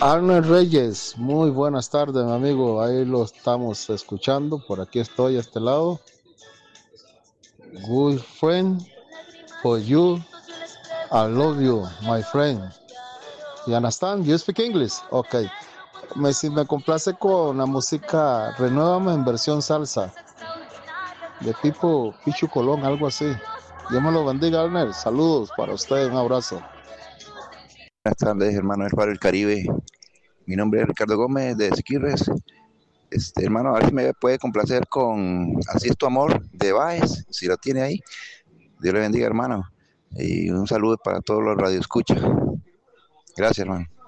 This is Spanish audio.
Arnold Reyes, muy buenas tardes, mi amigo. Ahí lo estamos escuchando. Por aquí estoy, a este lado. Good friend for you. I love you, my friend. You understand? You speak English? Ok. Si me complace con la música, renuévame en versión salsa. De tipo Pichu Colón, algo así. Dios me lo bendiga, Arnold. Saludos para usted. Un abrazo. Buenas tardes, hermano del Faro del Caribe. Mi nombre es Ricardo Gómez de Siquirres. Hermano, a ver si me puede complacer con Así es tu amor de Baez, si lo tiene ahí. Dios le bendiga, hermano. Y un saludo para todos los radioescuchas. Gracias, hermano.